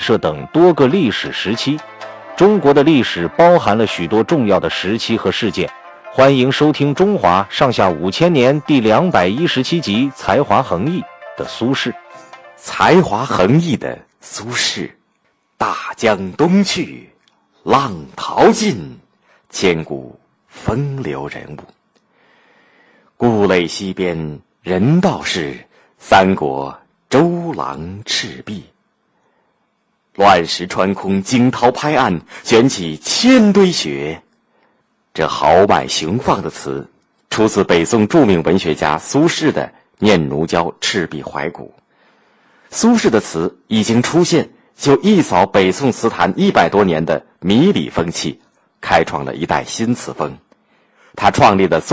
涉等多个历史时期。中国的历史包含了许多重要的时期和事件。欢迎收听《中华上下5000年》第217集《才华横溢》的苏轼。 才华横溢的苏轼，大江东去，浪淘尽，千古风流人物。故垒西边人道是，三国周郎赤壁。乱石穿空，惊涛拍岸，卷起千堆雪。这豪迈雄放的词，出自北宋著名文学家苏轼的《念奴娇·赤壁怀古》。苏轼的词一经出现，就一扫北宋词坛100多年的迷离风气，开创了一代新词风。他创立的